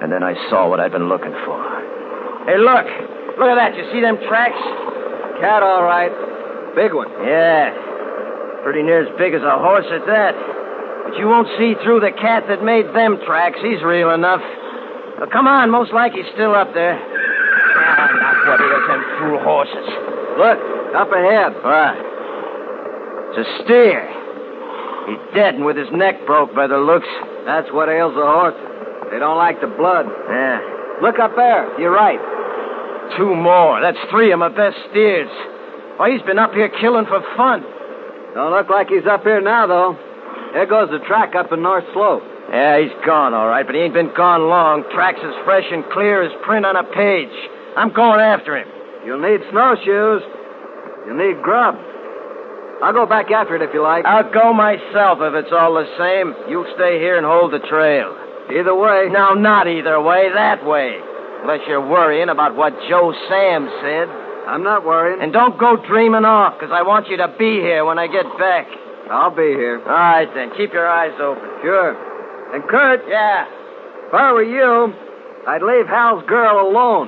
And then I saw what I'd been looking for. Hey, look. Look at that. You see them tracks? Cat, all right. Big one. Yeah. Pretty near as big as a horse at that. But you won't see through the cat that made them tracks. He's real enough. Well, come on. Most like he's still up there. Not what it is, them fool horses. Look, up ahead. What? It's a steer. He's dead and with his neck broke by the looks. That's what ails the horse. They don't like the blood. Yeah. Look up there. You're right. 2 more. That's 3 of my best steers. Why, he's been up here killing for fun. Don't look like he's up here now, though. There goes the track up in North Slope. Yeah, he's gone, all right, but he ain't been gone long. Track's as fresh and clear as print on a page. I'm going after him. You'll need snowshoes. You'll need grub. I'll go back after it if you like. I'll go myself if it's all the same. You stay here and hold the trail. Either way. No, not either way. That way. Unless you're worrying about what Joe Sam said. I'm not worrying. And don't go dreaming off, because I want you to be here when I get back. I'll be here. All right, then. Keep your eyes open. Sure. And Kurt. Yeah? If I were you, I'd leave Hal's girl alone.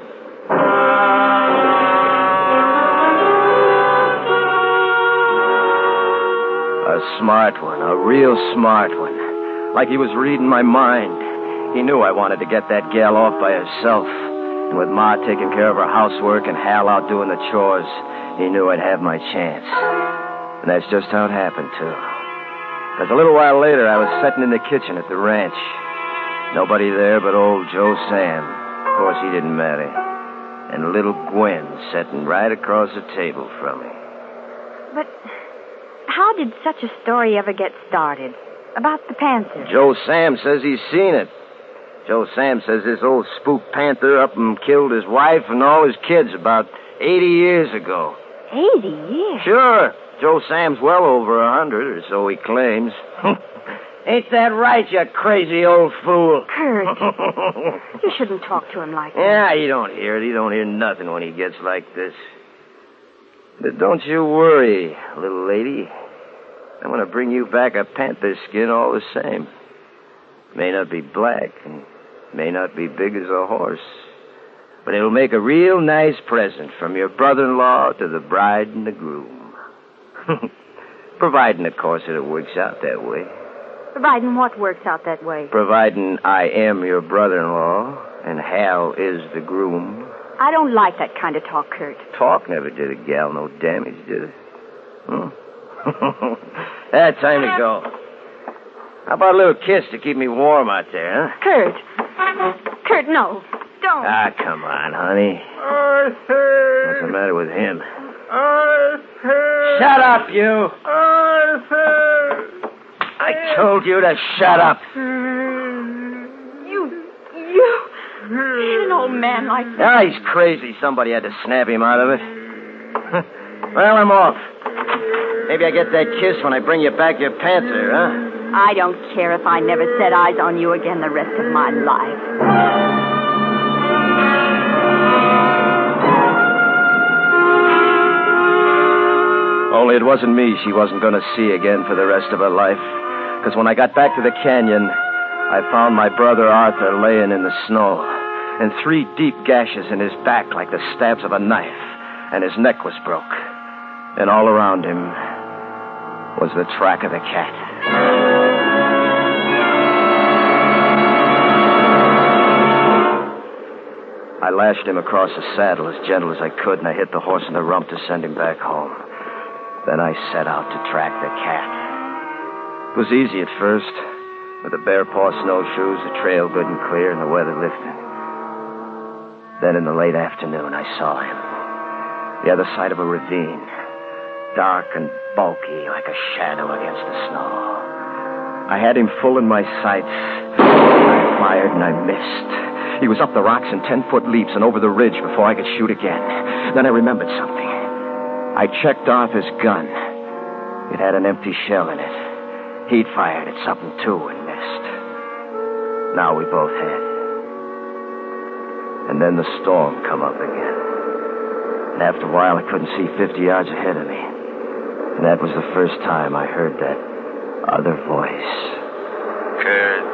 A smart one. A real smart one. Like he was reading my mind. He knew I wanted to get that gal off by herself. And with Ma taking care of her housework and Hal out doing the chores, he knew I'd have my chance. And that's just how it happened, too. Because a little while later, I was sitting in the kitchen at the ranch. Nobody there but old Joe Sam. Of course, he didn't matter. And little Gwen sitting right across the table from me. But how did such a story ever get started? About the panther? Joe Sam says he's seen it. Joe Sam says this old spook panther up and killed his wife and all his kids about 80 years ago. 80 years? Sure. Joe Sam's well over 100, or so he claims. Ain't that right, you crazy old fool? Kurt, you shouldn't talk to him like that. Yeah, he don't hear it. He don't hear nothing when he gets like this. But don't you worry, little lady. I'm going to bring you back a panther skin all the same. May not be black and may not be big as a horse. But it'll make a real nice present from your brother-in-law to the bride and the groom. Providing, of course, that it works out that way. Providing what works out that way? Providing I am your brother-in-law and Hal is the groom. I don't like that kind of talk, Kurt. Talk never did a gal no damage, did it? Time to go. How about a little kiss to keep me warm out there, huh? Kurt. Kurt, no. Don't. Ah, come on, honey. Arthur. What's the matter with him? Arthur. Shut up, you. Arthur. I told you to shut up. You hit an old man like that. Ah, he's crazy. Somebody had to snap him out of it. Well, I'm off. Maybe I get that kiss when I bring you back your panther, huh? I don't care if I never set eyes on you again the rest of my life. Only it wasn't me she wasn't going to see again for the rest of her life. Because when I got back to the canyon, I found my brother Arthur laying in the snow, and 3 deep gashes in his back like the stabs of a knife, and his neck was broke. And all around him was the track of the cat. I lashed him across the saddle as gentle as I could, and I hit the horse in the rump to send him back home. Then I set out to track the cat. It was easy at first. With the bare paw snowshoes, the trail good and clear, and the weather lifting. Then in the late afternoon, I saw him. The other side of a ravine. Dark and bulky like a shadow against the snow. I had him full in my sights. I fired and I missed. He was up the rocks in 10-foot leaps and over the ridge before I could shoot again. Then I remembered something. I checked Arthur's gun. It had an empty shell in it. He'd fired at something, too, and missed. Now we both had. And then the storm come up again. And after a while, I couldn't see 50 yards ahead of me. And that was the first time I heard that other voice. Kurt.